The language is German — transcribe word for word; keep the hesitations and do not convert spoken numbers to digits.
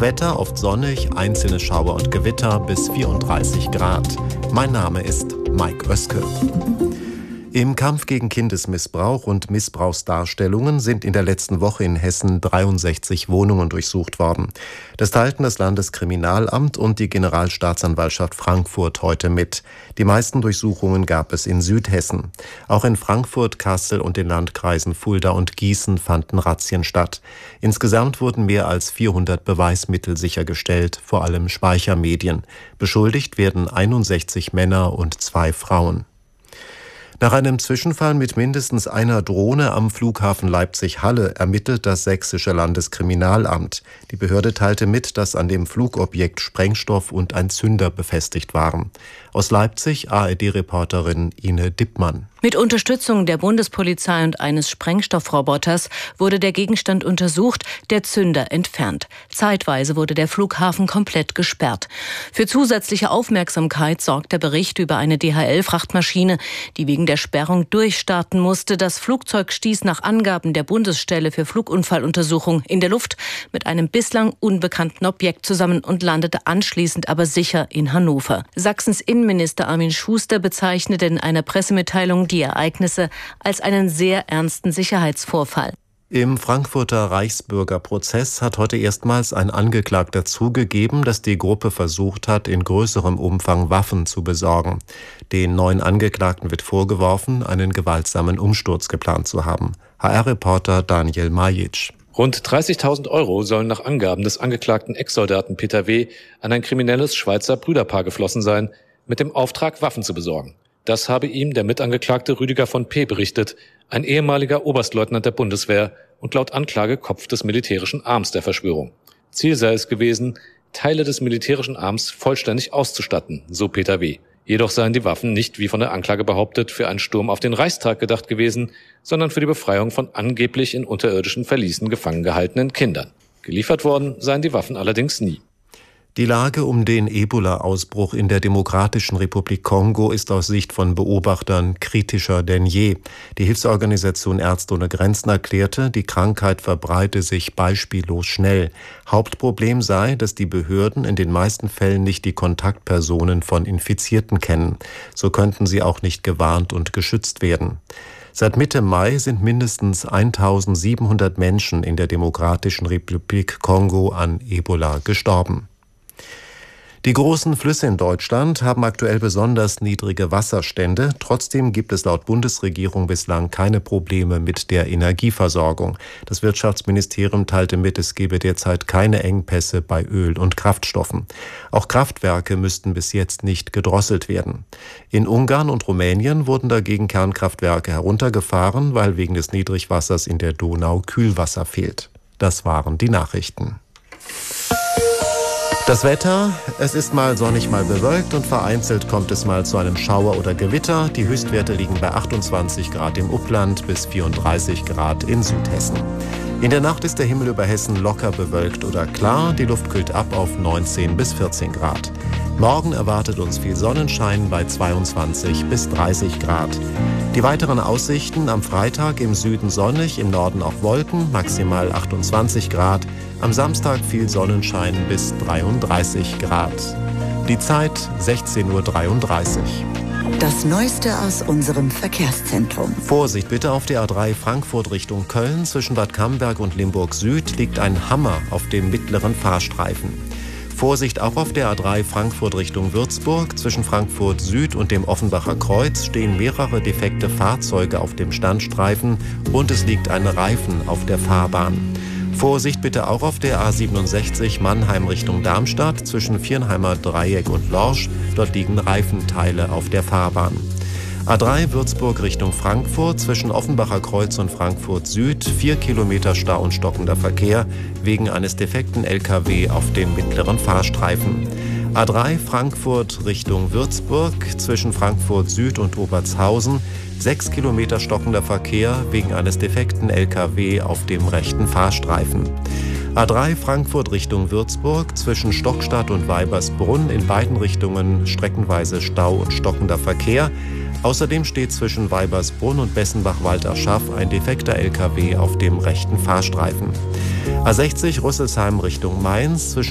Das Wetter oft sonnig, einzelne Schauer und Gewitter bis vierunddreißig Grad. Mein Name ist Mike Oeske. Im Kampf gegen Kindesmissbrauch und Missbrauchsdarstellungen sind in der letzten Woche in Hessen dreiundsechzig Wohnungen durchsucht worden. Das teilten das Landeskriminalamt und die Generalstaatsanwaltschaft Frankfurt heute mit. Die meisten Durchsuchungen gab es in Südhessen. Auch in Frankfurt, Kassel und den Landkreisen Fulda und Gießen fanden Razzien statt. Insgesamt wurden mehr als vierhundert Beweismittel sichergestellt, vor allem Speichermedien. Beschuldigt werden einundsechzig Männer und zwei Frauen. Nach einem Zwischenfall mit mindestens einer Drohne am Flughafen Leipzig-Halle ermittelt das sächsische Landeskriminalamt. Die Behörde teilte mit, dass an dem Flugobjekt Sprengstoff und ein Zünder befestigt waren. Aus Leipzig A R D-Reporterin Ine Dippmann. Mit Unterstützung der Bundespolizei und eines Sprengstoffroboters wurde der Gegenstand untersucht, der Zünder entfernt. Zeitweise wurde der Flughafen komplett gesperrt. Für zusätzliche Aufmerksamkeit sorgt der Bericht über eine D H L-Frachtmaschine, die wegen der Sperrung durchstarten musste. Das Flugzeug stieß nach Angaben der Bundesstelle für Flugunfalluntersuchung in der Luft mit einem bislang unbekannten Objekt zusammen und landete anschließend aber sicher in Hannover. Sachsens Innenminister Armin Schuster bezeichnete in einer Pressemitteilung die Ereignisse als einen sehr ernsten Sicherheitsvorfall. Im Frankfurter Reichsbürgerprozess hat heute erstmals ein Angeklagter zugegeben, dass die Gruppe versucht hat, in größerem Umfang Waffen zu besorgen. Den neuen Angeklagten wird vorgeworfen, einen gewaltsamen Umsturz geplant zu haben. H R-Reporter Daniel Majic. Rund dreißigtausend Euro sollen nach Angaben des angeklagten Ex-Soldaten Peter W. an ein kriminelles Schweizer Brüderpaar geflossen sein, mit dem Auftrag, Waffen zu besorgen. Das habe ihm der Mitangeklagte Rüdiger von P. berichtet, ein ehemaliger Oberstleutnant der Bundeswehr und laut Anklage Kopf des militärischen Arms der Verschwörung. Ziel sei es gewesen, Teile des militärischen Arms vollständig auszustatten, so Peter W. Jedoch seien die Waffen nicht, wie von der Anklage behauptet, für einen Sturm auf den Reichstag gedacht gewesen, sondern für die Befreiung von angeblich in unterirdischen Verließen gefangen gehaltenen Kindern. Geliefert worden seien die Waffen allerdings nie. Die Lage um den Ebola-Ausbruch in der Demokratischen Republik Kongo ist aus Sicht von Beobachtern kritischer denn je. Die Hilfsorganisation Ärzte ohne Grenzen erklärte, die Krankheit verbreite sich beispiellos schnell. Hauptproblem sei, dass die Behörden in den meisten Fällen nicht die Kontaktpersonen von Infizierten kennen. So könnten sie auch nicht gewarnt und geschützt werden. Seit Mitte Mai sind mindestens eintausendsiebenhundert Menschen in der Demokratischen Republik Kongo an Ebola gestorben. Die großen Flüsse in Deutschland haben aktuell besonders niedrige Wasserstände. Trotzdem gibt es laut Bundesregierung bislang keine Probleme mit der Energieversorgung. Das Wirtschaftsministerium teilte mit, es gebe derzeit keine Engpässe bei Öl und Kraftstoffen. Auch Kraftwerke müssten bis jetzt nicht gedrosselt werden. In Ungarn und Rumänien wurden dagegen Kernkraftwerke heruntergefahren, weil wegen des Niedrigwassers in der Donau Kühlwasser fehlt. Das waren die Nachrichten. Das Wetter, es ist mal sonnig, mal bewölkt und vereinzelt kommt es mal zu einem Schauer oder Gewitter. Die Höchstwerte liegen bei achtundzwanzig Grad im Upland bis vierunddreißig Grad in Südhessen. In der Nacht ist der Himmel über Hessen locker bewölkt oder klar. Die Luft kühlt ab auf neunzehn bis vierzehn Grad. Morgen erwartet uns viel Sonnenschein bei zweiundzwanzig bis dreißig Grad. Die weiteren Aussichten: am Freitag im Süden sonnig, im Norden auch Wolken, maximal achtundzwanzig Grad. Am Samstag viel Sonnenschein bis dreiunddreißig Grad. Die Zeit sechzehn Uhr dreiunddreißig. Das Neueste aus unserem Verkehrszentrum. Vorsicht bitte auf der A drei Frankfurt Richtung Köln. Zwischen Bad Camberg und Limburg Süd liegt ein Hammer auf dem mittleren Fahrstreifen. Vorsicht auch auf der A drei Frankfurt Richtung Würzburg. Zwischen Frankfurt Süd und dem Offenbacher Kreuz stehen mehrere defekte Fahrzeuge auf dem Standstreifen und es liegt ein Reifen auf der Fahrbahn. Vorsicht bitte auch auf der A siebenundsechzig Mannheim Richtung Darmstadt zwischen Viernheimer Dreieck und Lorsch. Dort liegen Reifenteile auf der Fahrbahn. A drei Würzburg Richtung Frankfurt zwischen Offenbacher Kreuz und Frankfurt Süd. Vier Kilometer Stau und stockender Verkehr wegen eines defekten L K W auf dem mittleren Fahrstreifen. A drei Frankfurt Richtung Würzburg zwischen Frankfurt Süd und Obertshausen. Sechs Kilometer stockender Verkehr wegen eines defekten L K W auf dem rechten Fahrstreifen. A drei Frankfurt Richtung Würzburg zwischen Stockstadt und Weibersbrunn in beiden Richtungen streckenweise Stau und stockender Verkehr. Außerdem steht zwischen Weibersbrunn und Bessenbach-Walterschaff ein defekter L K W auf dem rechten Fahrstreifen. A sechzig Rüsselsheim Richtung Mainz zwischen